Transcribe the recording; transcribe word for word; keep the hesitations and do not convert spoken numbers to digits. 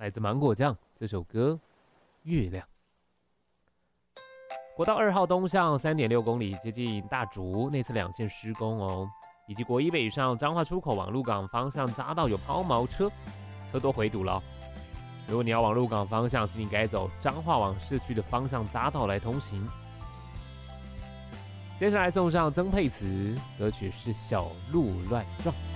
来自芒果酱这首歌《月亮》。国道二号东向 三点六公里，接近大竹，内侧两线施工哦。以及国一北上彰化出口往鹿港方向匝道有抛锚车，车多回堵了哦。如果你要往鹿港方向，请你改走彰化往市区的方向匝道来通行。接下来送上曾沛慈，歌曲是《小鹿乱撞》。